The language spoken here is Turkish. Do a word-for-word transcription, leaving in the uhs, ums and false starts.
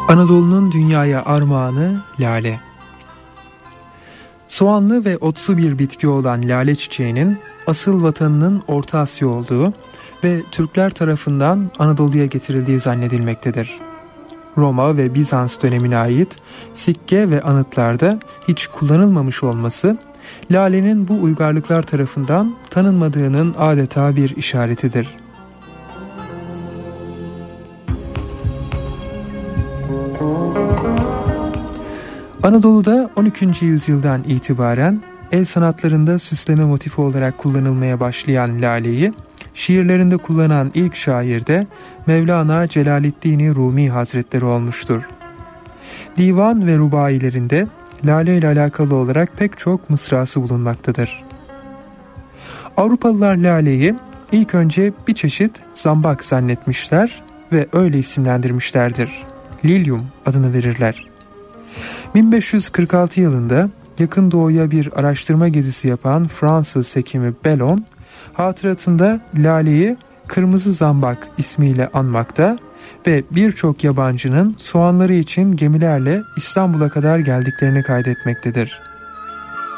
Anadolu'nun dünyaya armağanı lale. Soğanlı ve otsu bir bitki olan lale çiçeğinin asıl vatanının Orta Asya olduğu ve Türkler tarafından Anadolu'ya getirildiği zannedilmektedir. Roma ve Bizans dönemine ait sikke ve anıtlarda hiç kullanılmamış olması, lalenin bu uygarlıklar tarafından tanınmadığının adeta bir işaretidir. Anadolu'da on ikinci yüzyıldan itibaren el sanatlarında süsleme motifi olarak kullanılmaya başlayan laleyi, şiirlerinde kullanan ilk şair de Mevlana Celaleddin Rumi Hazretleri olmuştur. Divan ve rubailerinde lale ile alakalı olarak pek çok mısrası bulunmaktadır. Avrupalılar laleyi ilk önce bir çeşit zambak zannetmişler ve öyle isimlendirmişlerdir. Lilyum adını verirler. bin beş yüz kırk altı yılında Yakın Doğu'ya bir araştırma gezisi yapan Fransız hekimi Bellon, hatıratında laleyi kırmızı zambak ismiyle anmakta ve birçok yabancının soğanları için gemilerle İstanbul'a kadar geldiklerini kaydetmektedir.